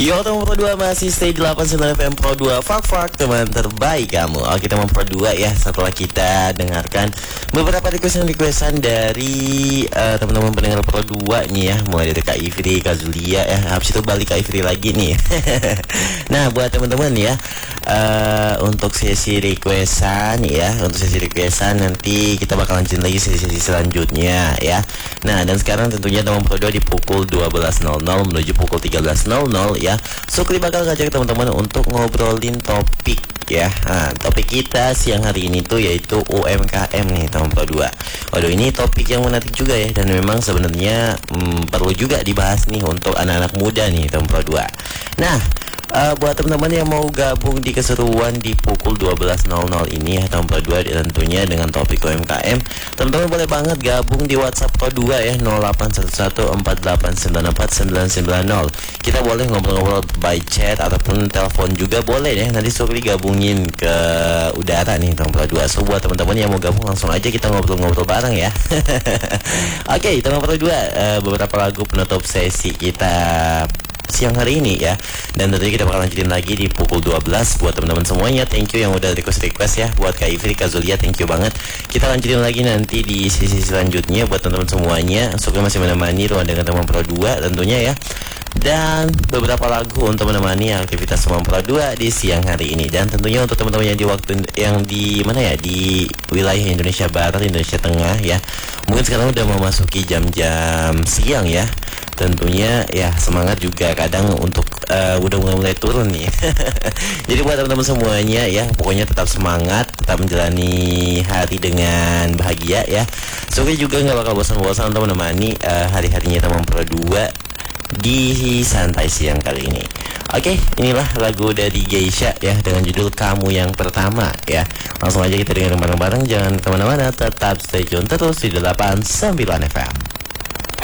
Yo teman Pro 2 masih stay 89 FM Pro 2 Fak teman terbaik kamu. Oke teman Pro 2 ya, setelah kita dengarkan beberapa requestan dari teman-teman pendengar Pro 2 nih ya, mulai dari Kak Ivri, Kak Zulia ya, habis itu balik Kak Ivri lagi nih. Nah buat teman-teman ya, untuk sesi requestan ya, untuk sesi requestan nanti kita bakal lanjutin lagi sesi-sesi selanjutnya ya. Nah dan sekarang tentunya teman Pro 2 di pukul 12.00 menuju pukul 13.00 ya, Sukri bakal ngajak teman-teman untuk ngobrolin topik ya. Nah, topik kita siang hari ini tuh yaitu UMKM nih teman Pro 2. Waduh, ini topik yang menarik juga ya, dan memang sebenarnya perlu juga dibahas nih untuk anak-anak muda nih teman Pro 2. Nah, buat teman-teman yang mau gabung di keseruan di pukul 12.00 ini ya teman Pro 2, tentunya dengan topik UMKM, teman-teman boleh banget gabung di WhatsApp Pro 2 ya, 081148949990. Kita boleh ngobrol-ngobrol by chat ataupun telepon juga boleh deh. Nanti Sukri gabungin ke udara nih teman Pro 2. So buat teman-teman yang mau gabung langsung aja kita ngobrol-ngobrol bareng ya. Oke, teman Pro 2, beberapa lagu penutup sesi kita siang hari ini ya, dan tentunya kita bakal lanjutin lagi di pukul 12. Buat teman-teman semuanya, thank you yang udah request ya. Buat Kak Ivri, Kak Zulia, thank you banget. Kita lanjutin lagi nanti di sisi selanjutnya. Buat teman-teman semuanya, Sukri masih menemani ruang dengan teman Pro 2 tentunya ya, dan beberapa lagu untuk menemani aktivitas teman Pro 2 di siang hari ini. Dan tentunya untuk teman-teman yang di waktu yang di mana ya, di wilayah Indonesia Barat, Indonesia Tengah ya, mungkin sekarang udah memasuki jam-jam siang ya. Tentunya ya semangat juga kadang untuk udah mulai turun nih. Jadi buat teman-teman semuanya ya, pokoknya tetap semangat, tetap menjalani hari dengan bahagia ya. Sukri juga nggak bakal bosan-bosan untuk menemani hari-harinya teman Pro 2 di santai siang kali ini. Oke, inilah lagu dari Geisha ya dengan judul Kamu Yang Pertama ya. Langsung aja kita dengerin bareng-bareng, jangan kemana-mana, tetap stay tune terus di 89 FM.